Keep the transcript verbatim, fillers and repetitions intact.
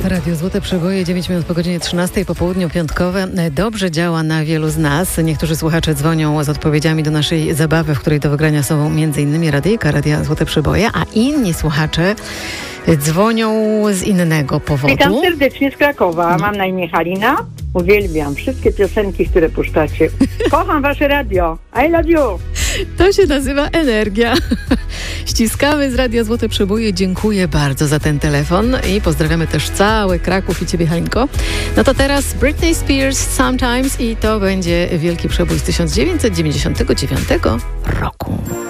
Radio Złote Przeboje, dziewięć minut po godzinie trzynastej, po południu piątkowe. Dobrze działa na wielu z nas. Niektórzy słuchacze dzwonią z odpowiedziami do naszej zabawy, w której do wygrania są m.in. radyjka, Radia Złote Przeboje, a inni słuchacze dzwonią z innego powodu. Witam serdecznie z Krakowa. Mam na imię Halina. Uwielbiam wszystkie piosenki, które puszczacie. Kocham wasze radio. I love you. To się nazywa energia. Ściskamy z Radia Złote Przeboje. Dziękuję bardzo za ten telefon i pozdrawiamy też cały Kraków i ciebie, Halinko. No to teraz Britney Spears Sometimes i to będzie wielki przebój z tysiąc dziewięćset dziewięćdziesiątego dziewiątego roku.